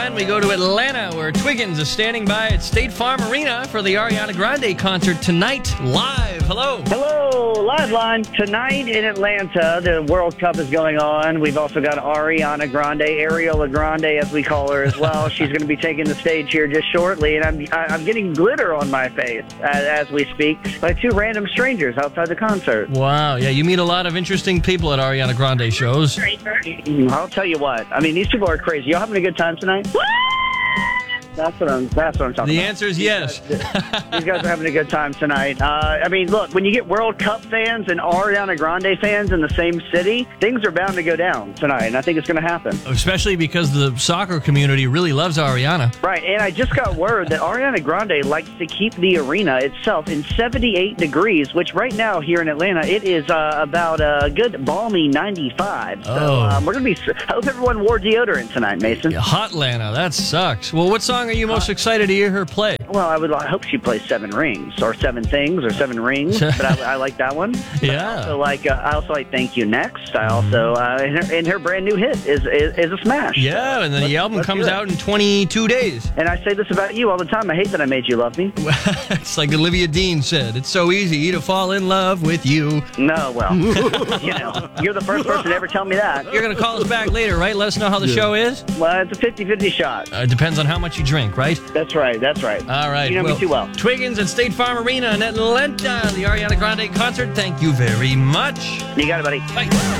line, we go to Atlanta, where Twiggins is standing by at State Farm Arena for the Ariana Grande concert tonight, live. Hello. Hello, live line. Tonight in Atlanta, the World Cup is going on. We've also got Ariana Grande, Ariola Grande, as we call her as well. She's going to be taking the stage here just shortly, and I'm getting glitter on my face as we speak by two random strangers outside the concert. Wow, yeah, you meet a lot of interesting people at Ariana Grande shows. I'll tell you what. I mean, these people are crazy. Y'all having a good time tonight? That's what I'm talking about. The answer is yes. These guys are having a good time tonight. I mean, look, when you get World Cup fans and Ariana Grande fans in the same city, things are bound to go down tonight, and I think it's going to happen. Especially because the soccer community really loves Ariana. Right, and I just got word that Ariana Grande likes to keep the arena itself in 78 degrees, which right now here in Atlanta, it is about a good balmy 95. So we're going to be... I hope everyone wore deodorant tonight, Mason. Yeah, hot Lana, that sucks. Well, what song are you most excited to hear her play? Well, I hope she plays Seven Rings, or Seven Things, or Seven Rings, but I like that one. Yeah. I also like Thank You Next. I also, and her brand new hit is a smash. Yeah, and then the album comes out in 22 days. And I say this about you all the time. I hate that I made you love me. It's like Olivia Dean said, it's so easy to fall in love with you. No, well, you're the first person to ever tell me that. You're going to call us back later, right? Let us know how the show is? Well, it's a 50-50 shot. It depends on how much you drink, right? That's right. All right. You know me too well. Twiggins at State Farm Arena in Atlanta, the Ariana Grande concert. Thank you very much. You got it, buddy. Bye.